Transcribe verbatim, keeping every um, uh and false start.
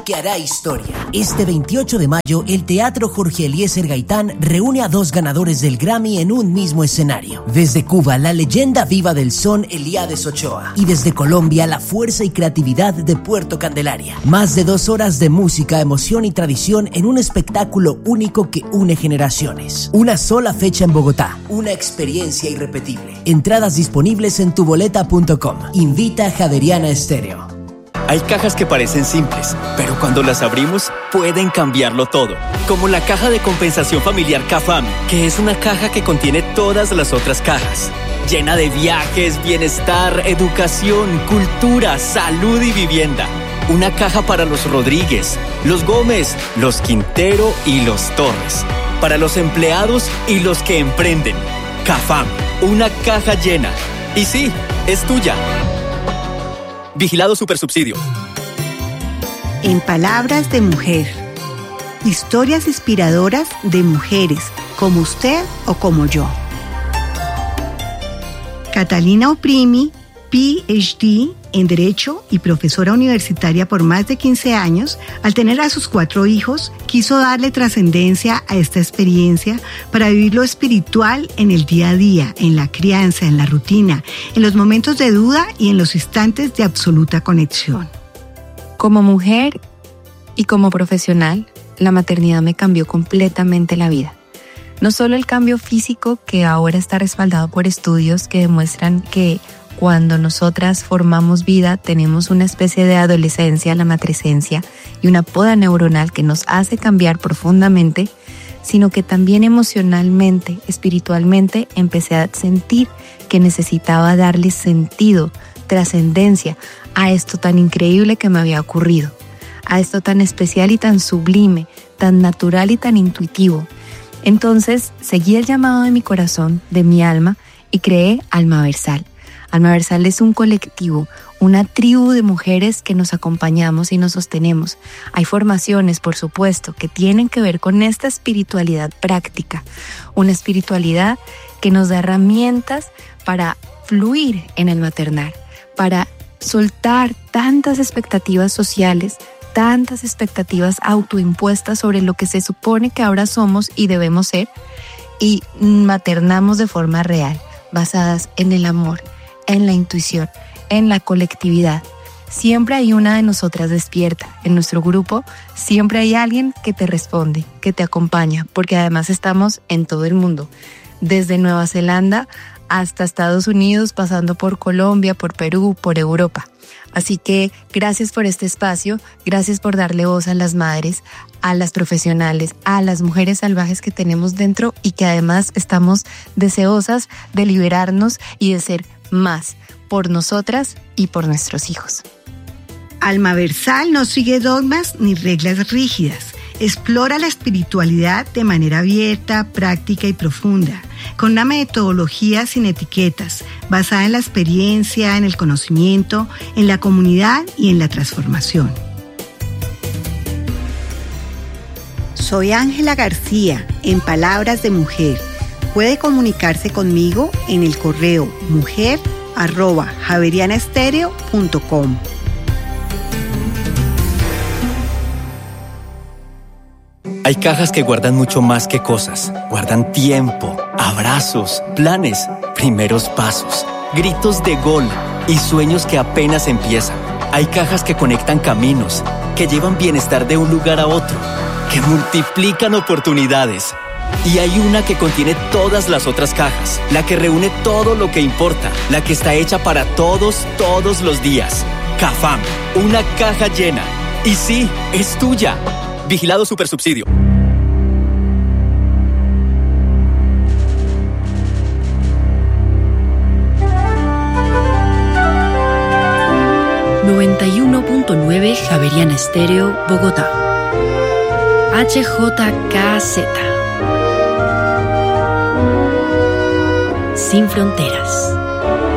que hará historia. Este veintiocho de mayo, el Teatro Jorge Eliezer Gaitán reúne a dos ganadores del Grammy en un mismo escenario. Desde Cuba, la leyenda viva del son Elías Ochoa. Y desde Colombia, la fuerza y creatividad de Puerto Candelaria. Más de dos horas de música, emoción y tradición en un espectáculo único que une generaciones. Una sola fecha en Bogotá. Una experiencia irrepetible. Entradas disponibles en tuboleta punto com. Invita Javeriana Estéreo. Hay cajas que parecen simples, pero cuando las abrimos pueden cambiarlo todo. Como la caja de compensación familiar CAFAM, que es una caja que contiene todas las otras cajas. Llena de viajes, bienestar, educación, cultura, salud y vivienda. Una caja para los Rodríguez, los Gómez, los Quintero y los Torres. Para los empleados y los que emprenden. CAFAM, una caja llena. Y sí, es tuya. Vigilado Supersubsidio. En palabras de mujer. Historias inspiradoras de mujeres, como usted o como yo. Catalina Oprimi, P H D en Derecho y profesora universitaria por más de quince años, al tener a sus cuatro hijos, quiso darle trascendencia a esta experiencia para vivir lo espiritual en el día a día, en la crianza, en la rutina, en los momentos de duda y en los instantes de absoluta conexión. Como mujer y como profesional, la maternidad me cambió completamente la vida. No solo el cambio físico, que ahora está respaldado por estudios que demuestran que cuando nosotras formamos vida, tenemos una especie de adolescencia, la matrescencia, y una poda neuronal que nos hace cambiar profundamente, sino que también emocionalmente, espiritualmente, empecé a sentir que necesitaba darle sentido, trascendencia a esto tan increíble que me había ocurrido, a esto tan especial y tan sublime, tan natural y tan intuitivo. Entonces, seguí el llamado de mi corazón, de mi alma, y creé Almaversal. Almaversal es un colectivo, una tribu de mujeres que nos acompañamos y nos sostenemos. Hay formaciones, por supuesto, que tienen que ver con esta espiritualidad práctica, una espiritualidad que nos da herramientas para fluir en el maternar, para soltar tantas expectativas sociales, tantas expectativas autoimpuestas sobre lo que se supone que ahora somos y debemos ser, y maternamos de forma real, basadas en el amor, en la intuición, en la colectividad. Siempre hay una de nosotras despierta. En nuestro grupo siempre hay alguien que te responde, que te acompaña, porque además estamos en todo el mundo, desde Nueva Zelanda hasta Estados Unidos, pasando por Colombia, por Perú, por Europa. Así que gracias por este espacio, gracias por darle voz a las madres, a las profesionales, a las mujeres salvajes que tenemos dentro y que además estamos deseosas de liberarnos y de ser más por nosotras y por nuestros hijos. Almaversal no sigue dogmas ni reglas rígidas. Explora la espiritualidad de manera abierta, práctica y profunda, con una metodología sin etiquetas, basada en la experiencia, en el conocimiento, en la comunidad y en la transformación. Soy Ángela García, en Palabras de Mujer. Puede comunicarse conmigo en el correo mujer arroba javeriana estéreo punto com. Hay cajas que guardan mucho más que cosas. Guardan tiempo, abrazos, planes, primeros pasos, gritos de gol y sueños que apenas empiezan. Hay cajas que conectan caminos, que llevan bienestar de un lugar a otro, que multiplican oportunidades. Y hay una que contiene todas las otras cajas, la que reúne todo lo que importa, la que está hecha para todos, todos los días. CAFAM, una caja llena. Y sí, es tuya. Vigilado Supersubsidio. noventa y uno punto nueve Javeriana Estéreo, Bogotá. H J K Z. Sin fronteras.